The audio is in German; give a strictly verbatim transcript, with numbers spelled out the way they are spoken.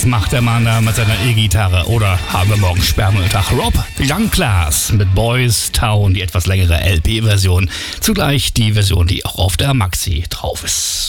macht der Mann da mit seiner E-Gitarre? Oder haben wir morgen Sperrmülltag? Rob Young Class mit Boys Town, die etwas längere L P-Version. Zugleich die Version, die auch auf der Maxi drauf ist.